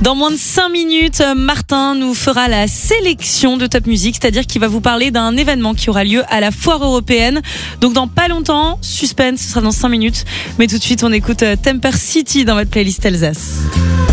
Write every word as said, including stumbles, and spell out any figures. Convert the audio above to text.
Dans moins de cinq minutes, Martin nous fera la sélection de Top Music, c'est-à-dire qu'il va vous parler d'un événement qui aura lieu à la foire européenne. Donc dans pas longtemps, suspense, ce sera dans cinq minutes. Mais tout de suite, on écoute Temper City dans votre playlist Alsace.